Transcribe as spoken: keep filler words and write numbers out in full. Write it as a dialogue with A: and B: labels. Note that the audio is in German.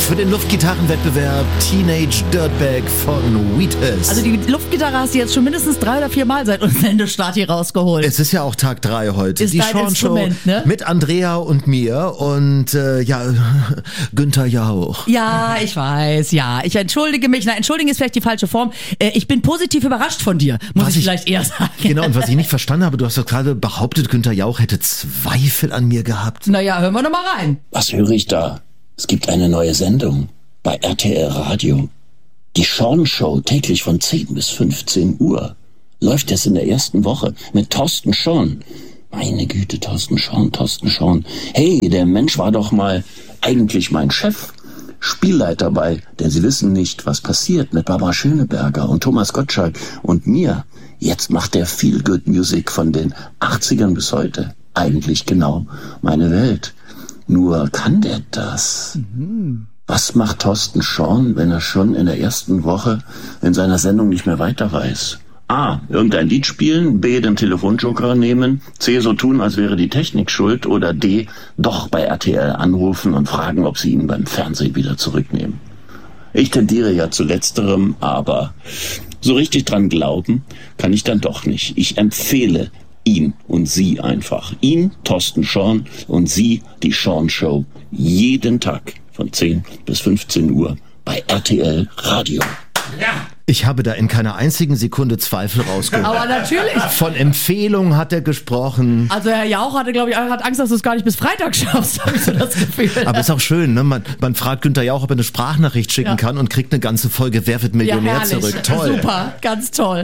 A: für den Luftgitarrenwettbewerb Teenage Dirtbag von Wheatus.
B: Also die Luftgitarre hast du jetzt schon mindestens drei oder vier Mal seit unserem Sendestart hier rausgeholt.
A: Es ist ja auch Tag drei heute.
B: Ist
A: die
B: dein
A: Sean Show
B: ne?
A: mit Andrea und mir und äh, ja, Günther Jauch.
B: Ja, ich weiß, ja. Ich entschuldige mich. Na, entschuldigen ist vielleicht die falsche Form. Äh, ich bin positiv überrascht von dir, muss ich, ich vielleicht eher sagen.
A: Genau, und was ich nicht verstanden habe, du hast doch gerade behauptet, Günther Jauch hätte Zweifel an mir gehabt.
B: Naja, hören wir doch mal rein.
C: Was höre ich da? Es gibt eine neue Sendung bei R T L Radio. Die Sean Show täglich von zehn bis fünfzehn Uhr. Läuft es in der ersten Woche mit Thorsten Schorn. Meine Güte, Thorsten Schorn, Thorsten Schorn. Hey, der Mensch war doch mal eigentlich mein Chef. Spielleiter bei Denn Sie wissen nicht, was passiert mit Barbara Schöneberger und Thomas Gottschalk und mir. Jetzt macht der Feel-Good-Music von den achtzigern bis heute. Eigentlich genau meine Welt. Nur kann der das? Mhm. Was macht Thorsten Schorn, wenn er schon in der ersten Woche in seiner Sendung nicht mehr weiter weiß? A. Irgendein Lied spielen, B. den Telefonjoker nehmen, C. so tun, als wäre die Technik schuld oder D. doch bei R T L anrufen und fragen, ob sie ihn beim Fernsehen wieder zurücknehmen. Ich tendiere ja zu letzterem, aber so richtig dran glauben kann ich dann doch nicht. Ich empfehle ihn und sie einfach. Ihn, Thorsten Schorn, und sie, die Sean Show, jeden Tag von zehn bis fünfzehn Uhr bei R T L Radio.
A: Ja. Ich habe da in keiner einzigen Sekunde Zweifel rausgehört.
B: Aber natürlich.
A: Von Empfehlung hat er gesprochen.
B: Also Herr Jauch hatte, glaube ich, hat Angst, dass du es gar nicht bis Freitag schaffst, habe ich so das Gefühl.
A: Aber ist auch schön, ne? Man, man fragt Günther Jauch, ob er eine Sprachnachricht schicken ja. kann und kriegt eine ganze Folge Wer wird Millionär
B: ja,
A: zurück. Toll.
B: Super, ganz toll.